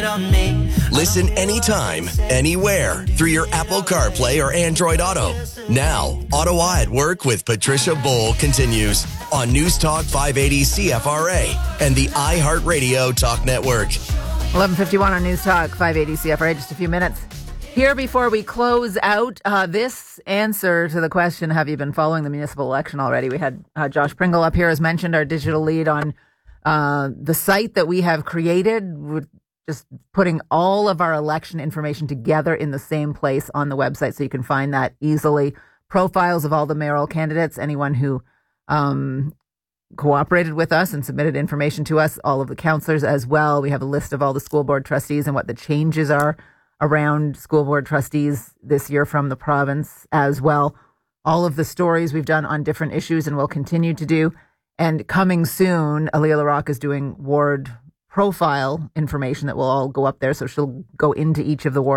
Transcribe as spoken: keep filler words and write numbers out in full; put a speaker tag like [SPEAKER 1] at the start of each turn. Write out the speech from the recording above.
[SPEAKER 1] on me.
[SPEAKER 2] Listen anytime, anywhere through your Apple CarPlay or Android Auto. Now, Ottawa at Work with Patricia Bowl continues on News Talk five eighty C F R A and the iHeartRadio Talk Network.
[SPEAKER 3] eleven fifty-one on News Talk five eighty C F R A. Just a few minutes here before we close out uh, this answer to the question, have you been following the municipal election already? We had uh, Josh Pringle up here, as mentioned, our digital lead on uh, the site that we have created. We're just putting all of our election information together in the same place on the website, so you can find that easily. Profiles of all the mayoral candidates, anyone who um, cooperated with us and submitted information to us, all of the councillors as well. We have a list of all the school board trustees and what the changes are around school board trustees this year from the province as well. All of the stories we've done on different issues and will continue to do. And coming soon, Aaliyah Larocque is doing ward profile information that will all go up there. So she'll go into each of the wards